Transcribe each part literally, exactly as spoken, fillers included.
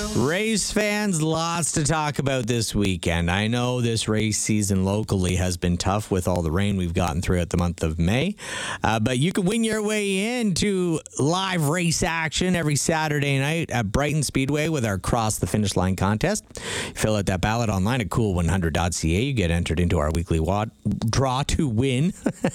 Race fans, lots to talk about this weekend. I know this race season locally has been tough with all the rain we've gotten throughout the month of May, uh, but you can win your way into live race action every Saturday night at Brighton Speedway with our Cross the Finish Line contest. Fill out that ballot online at cool one hundred dot c a. You get entered into our weekly wa- draw to win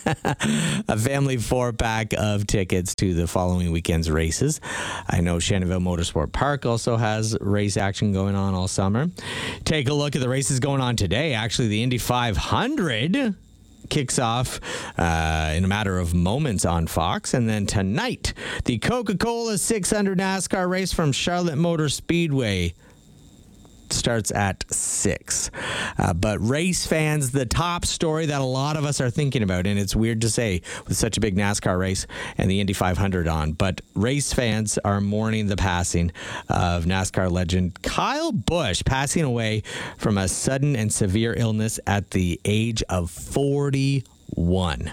a family four-pack of tickets to the following weekend's races. I know Shenanville Motorsport Park also has race action going on all summer. Take a look at the races going on today. Actually, the Indy five hundred kicks off uh, in a matter of moments on Fox. And then tonight, the Coca-Cola six hundred NASCAR race from Charlotte Motor Speedway starts at six. Uh, but race fans, the top story that a lot of us are thinking about, and it's weird to say with such a big NASCAR race and the Indy five hundred on, but race fans are mourning the passing of NASCAR legend Kyle Busch, passing away from a sudden and severe illness at the age of forty-one.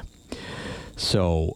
So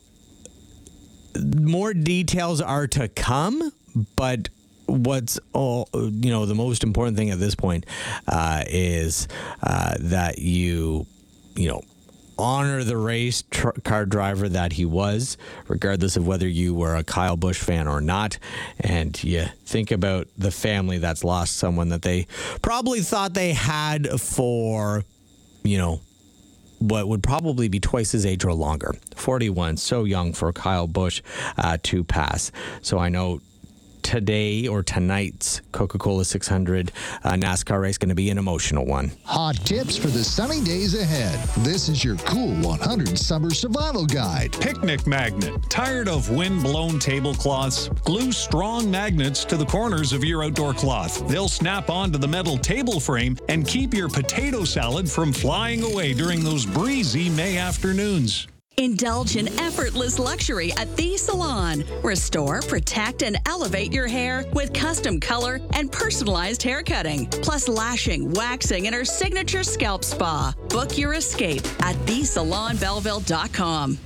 more details are to come, but what's all you know the most important thing at this point uh, is uh, that you you know honor the race tr- car driver that he was, regardless of whether you were a Kyle Busch fan or not, and you think about the family that's lost someone that they probably thought they had for you know what would probably be twice his age or longer. forty-one, so young for Kyle Busch uh, to pass. So I know today or tonight's Coca-Cola six hundred uh, NASCAR race going to be an emotional one. Hot tips for the sunny days ahead. This is your Cool one hundred Summer Survival Guide. Picnic magnet. Tired of wind-blown tablecloths? Glue strong magnets to the corners of your outdoor cloth. They'll snap onto the metal table frame and keep your potato salad from flying away during those breezy May afternoons. Indulge in effortless luxury at The Salon. Restore, protect, and elevate your hair with custom color and personalized hair cutting, plus lashing, waxing, and our signature scalp spa. Book your escape at the salon belleville dot com.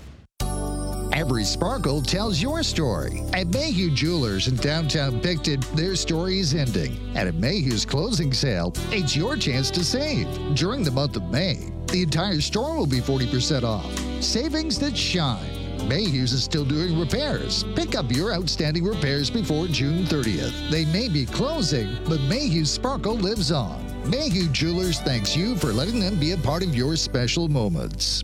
Every sparkle tells your story. At Mayhew Jewelers in downtown Picton, their story is ending. And at Mayhew's closing sale, it's your chance to save. During the month of May, the entire store will be forty percent off. Savings that shine. Mayhew's is still doing repairs. Pick up your outstanding repairs before June thirtieth. They may be closing, but Mayhew's sparkle lives on. Mayhew Jewelers thanks you for letting them be a part of your special moments.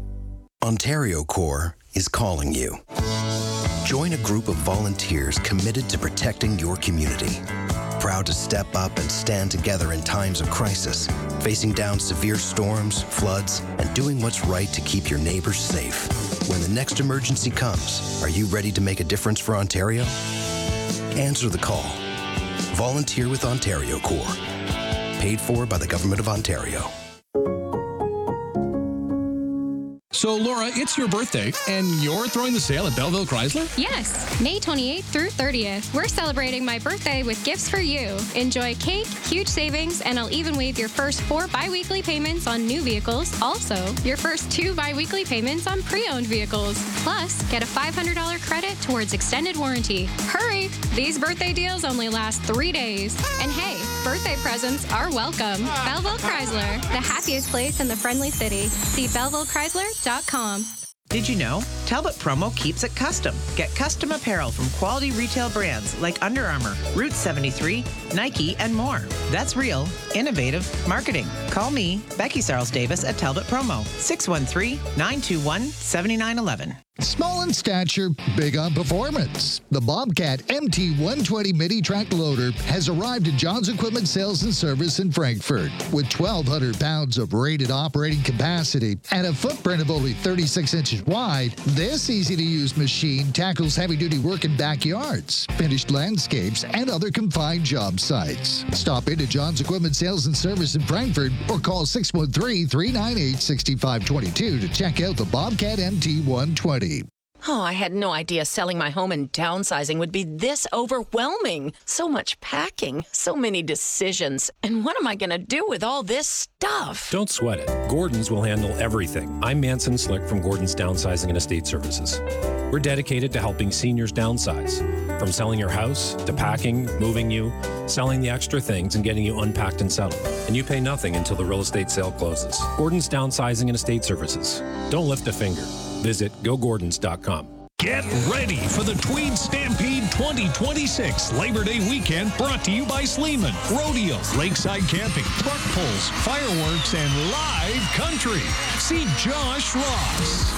Ontario Corps is calling you. Join a group of volunteers committed to protecting your community. Proud to step up and stand together in times of crisis, facing down severe storms, floods, and doing what's right to keep your neighbors safe. When the next emergency comes, are you ready to make a difference for Ontario? Answer the call. Volunteer with Ontario Corps. Paid for by the Government of Ontario. So, Laura, it's your birthday, and you're throwing the sale at Belleville Chrysler? Yes, May twenty-eighth through thirtieth. We're celebrating my birthday with gifts for you. Enjoy cake, huge savings, and I'll even waive your first four bi-weekly payments on new vehicles. Also, your first two bi-weekly payments on pre-owned vehicles. Plus, get a five hundred dollars credit towards extended warranty. Hurry! These birthday deals only last three days. And hey, birthday presents are welcome. Belleville Chrysler, the happiest place in the friendly city. See belleville chrysler dot com. Did you know? Talbot Promo keeps it custom. Get custom apparel from quality retail brands like Under Armour, Route seventy-three, Nike, and more. That's real, innovative marketing. Call me, Becky Sarles Davis at Talbot Promo, six one three, nine two one, seven nine one one. Small in stature, big on performance. The Bobcat M T one twenty Mini Track Loader has arrived at John's Equipment Sales and Service in Frankfurt. With twelve hundred pounds of rated operating capacity and a footprint of only thirty-six inches wide, this easy-to-use machine tackles heavy-duty work in backyards, finished landscapes, and other confined job sites. Stop into John's Equipment Sales and Service in Frankfurt or call six one three, three nine eight, six five two two to check out the Bobcat M T one twenty. Oh, I had no idea selling my home and downsizing would be this overwhelming. So much packing, so many decisions. And what am I going to do with all this stuff? Don't sweat it. Gordon's will handle everything. I'm Manson Slick from Gordon's Downsizing and Estate Services. We're dedicated to helping seniors downsize. From selling your house to packing, moving you, selling the extra things and getting you unpacked and settled. And you pay nothing until the real estate sale closes. Gordon's Downsizing and Estate Services. Don't lift a finger. Visit go gordons dot com. Get ready for the Tweed Stampede twenty twenty-six Labor Day weekend, brought to you by Sleeman. Rodeo, lakeside camping, truck pulls, fireworks, and live country. See Josh Ross,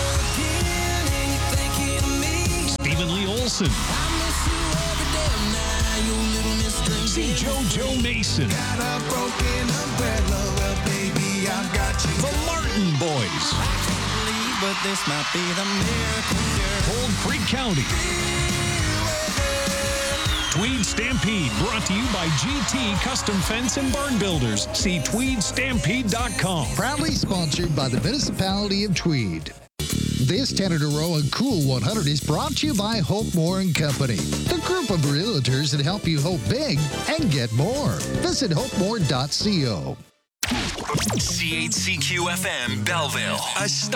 Stephen Lee Olson. See JoJo Mason. The Martin Boys. But this might be the miracle cure. Cold Creek County. Tweed Stampede, brought to you by G T Custom Fence and Barn Builders. See tweed stampede dot com. Proudly sponsored by the Municipality of Tweed. This ten in a row on Cool one hundred is brought to you by Hope More and Company, the group of realtors that help you hope big and get more. Visit hope more dot co. C eight C Q F M Belleville, a star.